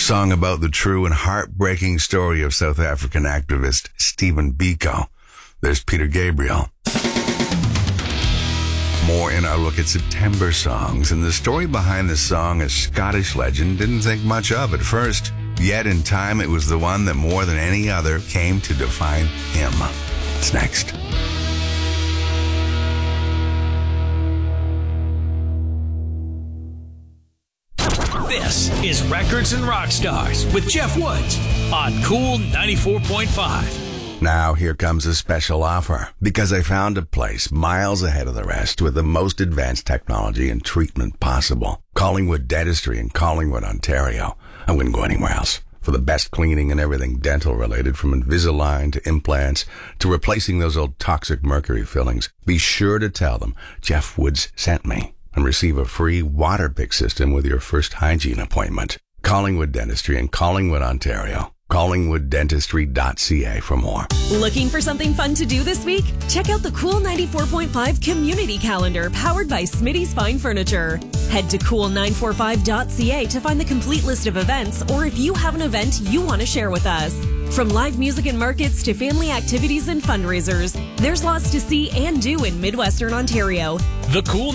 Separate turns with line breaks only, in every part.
song about the true and heartbreaking story of South African activist Stephen Biko. There's Peter Gabriel. More in our look at September songs, and the story behind the song a Scottish legend didn't think much of at first. Yet in time, it was the one that more than any other came to define him. It's next.
This is Records and Rockstars with Jeff Woods on Cool 94.5.
Now here comes a special offer, because I found a place miles ahead of the rest with the most advanced technology and treatment possible. Collingwood Dentistry in Collingwood, Ontario. I wouldn't go anywhere else. For the best cleaning and everything dental related, from Invisalign to implants to replacing those old toxic mercury fillings. Be sure to tell them Jeff Woods sent me and receive a free water pick system with your first hygiene appointment. Collingwood Dentistry in Collingwood, Ontario. CollingwoodDentistry.ca for more.
Looking for something fun to do this week? Check out the Cool 94.5 Community Calendar powered by Smitty's Fine Furniture. Head to cool945.ca to find the complete list of events, or if you have an event you want to share with us. From live music and markets to family activities and fundraisers, there's lots to see and do in Midwestern Ontario.
The Cool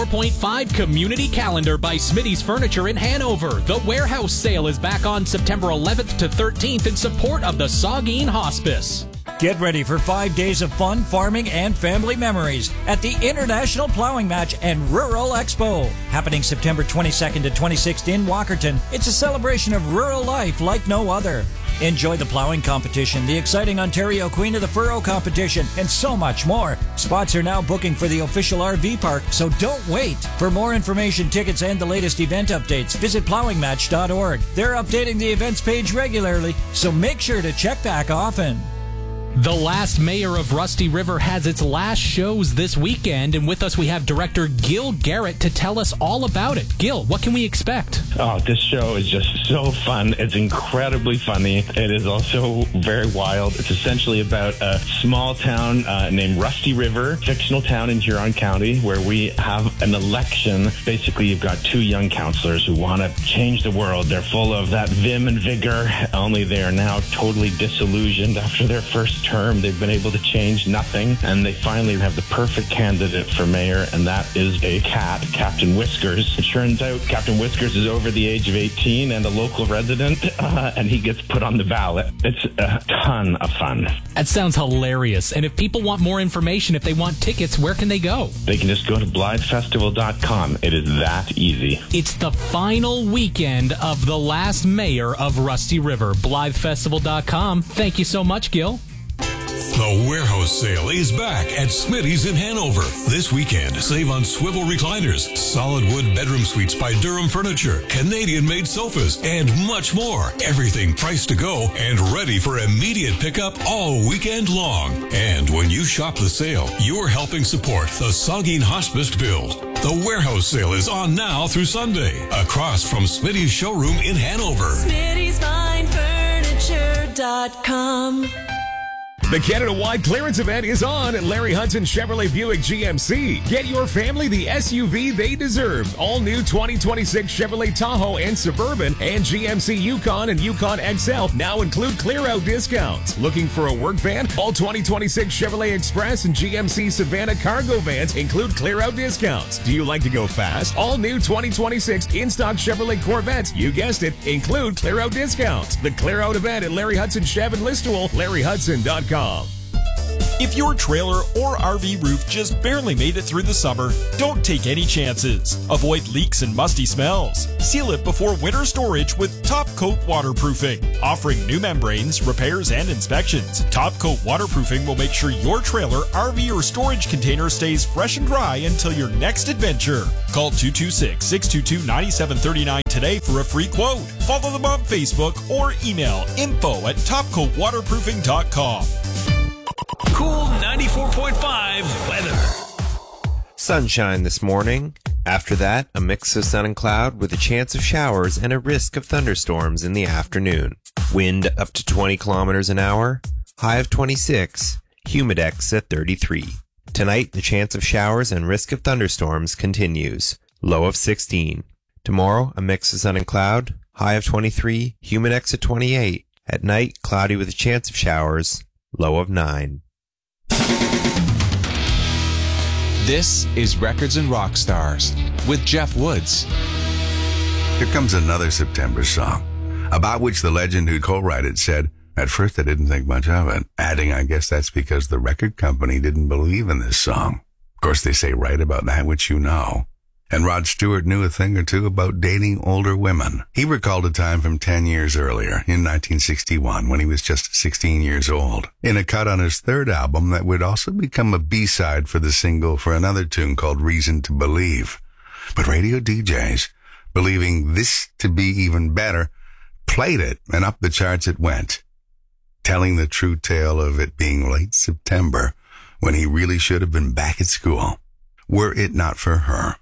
94.5 Community Calendar by Smitty's Furniture in Hanover. The warehouse sale is back on September 11th to 13th in support of the Saugeen Hospice.
Get ready for 5 days of fun, farming, and family memories at the International Plowing Match and Rural Expo. Happening September 22nd to 26th in Walkerton, it's a celebration of rural life like no other. Enjoy the plowing competition, the exciting Ontario Queen of the Furrow competition, and so much more. Spots are now booking for the official RV park, so don't wait. For more information, tickets, and the latest event updates, visit plowingmatch.org. They're updating the events page regularly, so make sure to check back often.
The Last Mayor of Rusty River has its last shows this weekend, and with us we have director Gil Garrett to tell us all about it. Gil, what can we expect?
Oh, this show is just so fun. It's incredibly funny. It is also very wild. It's essentially about a small town named Rusty River, fictional town in Huron County, where we have an election. Basically, you've got two young counselors who want to change the world. They're full of that vim and vigor, only they are now totally disillusioned after their first term. They've been able to change nothing, and they finally have the perfect candidate for mayor, and that is a cat, Captain Whiskers. It turns out Captain Whiskers is over the age of 18 and a local resident, and he gets put on the ballot. It's a ton of fun.
That sounds hilarious. And if people want more information, if they want tickets, where can they go?
They can just go to blythefestival.com. It is that easy.
It's the final weekend of The Last Mayor of Rusty River. blythefestival.com. Thank you so much, Gil.
The warehouse sale is back at Smitty's in Hanover. This weekend, save on swivel recliners, solid wood bedroom suites by Durham Furniture, Canadian-made sofas, and much more. Everything priced to go and ready for immediate pickup all weekend long. And when you shop the sale, you're helping support the Saugeen Hospice build. The warehouse sale is on now through Sunday, across from Smitty's showroom in Hanover.
Smitty'sFineFurniture.com.
The Canada-wide clearance event is on at Larry Hudson Chevrolet Buick GMC. Get your family the SUV they deserve. All new 2026 Chevrolet Tahoe and Suburban and GMC Yukon and Yukon XL now include clear-out discounts. Looking for a work van? All 2026 Chevrolet Express and GMC Savannah cargo vans include clear-out discounts. Do you like to go fast? All new 2026 in-stock Chevrolet Corvettes, you guessed it, include clear-out discounts. The clear-out event at Larry Hudson Chev in Listowel, LarryHudson.com.
If your trailer or RV roof just barely made it through the summer, don't take any chances. Avoid leaks and musty smells. Seal it before winter storage with Top Coat Waterproofing. Offering new membranes, repairs, and inspections, Top Coat Waterproofing will make sure your trailer, RV, or storage container stays fresh and dry until your next adventure. Call 226-622-9739 today for a free quote. Follow them on Facebook or email info@topcoatwaterproofing.com.
Cool 94.5 weather.
Sunshine this morning. After that, a mix of sun and cloud with a chance of showers and a risk of thunderstorms in the afternoon. Wind up to 20 kilometers an hour. High of 26. Humidex at 33. Tonight, the chance of showers and risk of thunderstorms continues. Low of 16. Tomorrow, a mix of sun and cloud. high of 23, humid at 28. At night, cloudy with a chance of showers, low of 9.
This is Records and Rock Stars with Jeff Woods.
Here comes another September song, about which the legend who co-wrote it said, "At first I didn't think much of it," adding, "I guess that's because the record company didn't believe in this song." Of course, they say write about that which you know. And Rod Stewart knew a thing or two about dating older women. He recalled a time from 10 years earlier, in 1961, when he was just 16 years old, in a cut on his third album that would also become a B-side for the single for another tune called Reason to Believe. But radio DJs, believing this to be even better, played it, and up the charts it went, telling the true tale of it being late September when he really should have been back at school, were it not for her.